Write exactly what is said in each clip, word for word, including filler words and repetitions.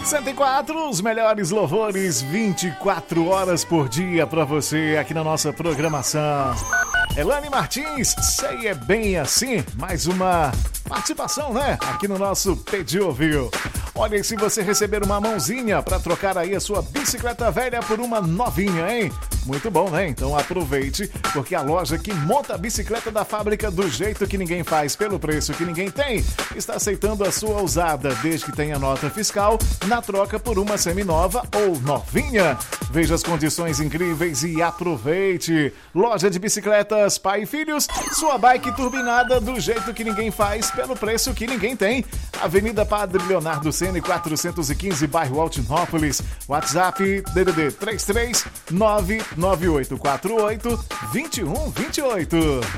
cento e quatro, os melhores louvores, vinte e quatro horas por dia para você aqui na nossa programação. Elane Martins, sei é bem assim, mais uma participação, né? Aqui no nosso Pedi Ouviu. Olha, e se você receber uma mãozinha para trocar aí a sua bicicleta velha por uma novinha, hein? Muito bom, né? Então aproveite, porque a loja que monta a bicicleta da fábrica do jeito que ninguém faz, pelo preço que ninguém tem, está aceitando a sua usada, desde que tenha nota fiscal, na troca por uma seminova ou novinha. Veja as condições incríveis e aproveite. Loja de bicicletas Pai e Filhos, sua bike turbinada do jeito que ninguém faz, pelo preço que ninguém tem. Avenida Padre Leonardo Sene, quatrocentos e quinze, bairro Altinópolis. WhatsApp D D D três três nove nove oito quatro oito dois um dois oito.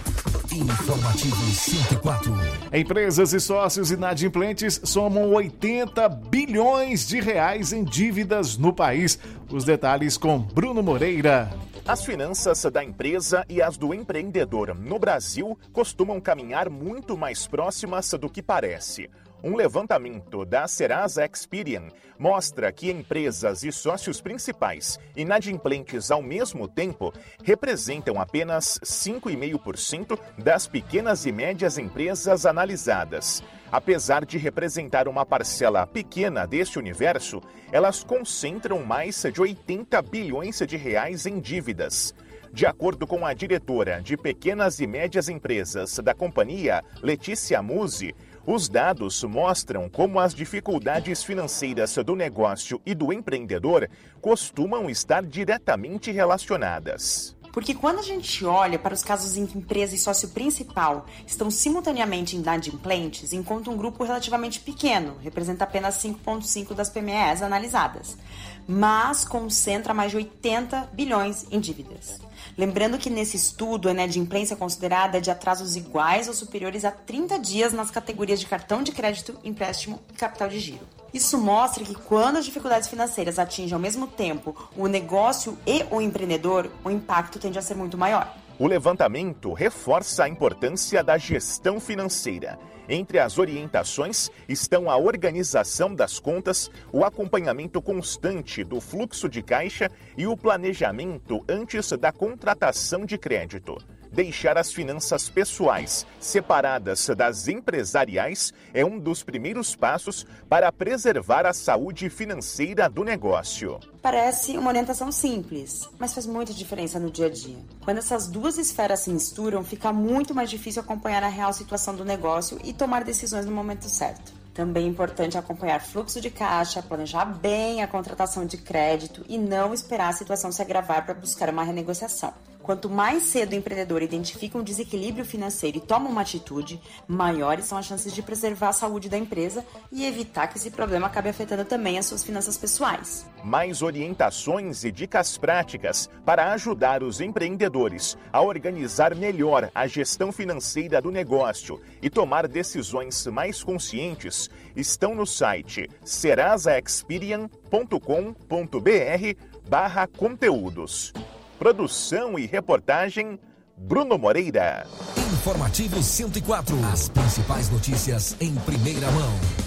Informativo cento e quatro. Empresas e sócios inadimplentes somam oitenta bilhões de reais em dívidas no país. Os detalhes com Bruno Moreira. As finanças da empresa e as do empreendedor no Brasil costumam caminhar muito mais próximas do que parece. Um levantamento da Serasa Experian mostra que empresas e sócios principais inadimplentes ao mesmo tempo representam apenas cinco vírgula cinco por cento das pequenas e médias empresas analisadas. Apesar de representar uma parcela pequena deste universo, elas concentram mais de oitenta bilhões de reais em dívidas. De acordo com a diretora de Pequenas e Médias Empresas da companhia, Letícia Musi, os dados mostram como as dificuldades financeiras do negócio e do empreendedor costumam estar diretamente relacionadas. Porque quando a gente olha para os casos em que empresa e sócio principal estão simultaneamente inadimplentes, encontra um grupo relativamente pequeno, representa apenas cinco vírgula cinco das P M Es analisadas, mas concentra mais de oitenta bilhões em dívidas. Lembrando que nesse estudo a inadimplência é considerada de atrasos iguais ou superiores a trinta dias nas categorias de cartão de crédito, empréstimo e capital de giro. Isso mostra que quando as dificuldades financeiras atingem ao mesmo tempo o negócio e o empreendedor, o impacto tende a ser muito maior. O levantamento reforça a importância da gestão financeira. Entre as orientações estão a organização das contas, o acompanhamento constante do fluxo de caixa e o planejamento antes da contratação de crédito. Deixar as finanças pessoais separadas das empresariais é um dos primeiros passos para preservar a saúde financeira do negócio. Parece uma orientação simples, mas faz muita diferença no dia a dia. Quando essas duas esferas se misturam, fica muito mais difícil acompanhar a real situação do negócio e tomar decisões no momento certo. Também é importante acompanhar fluxo de caixa, planejar bem a contratação de crédito e não esperar a situação se agravar para buscar uma renegociação. Quanto mais cedo o empreendedor identifica um desequilíbrio financeiro e toma uma atitude, maiores são as chances de preservar a saúde da empresa e evitar que esse problema acabe afetando também as suas finanças pessoais. Mais orientações e dicas práticas para ajudar os empreendedores a organizar melhor a gestão financeira do negócio e tomar decisões mais conscientes estão no site serasaexperian ponto com ponto br barra conteúdos. Produção e reportagem, Bruno Moreira. Informativo cento e quatro. As principais notícias em primeira mão.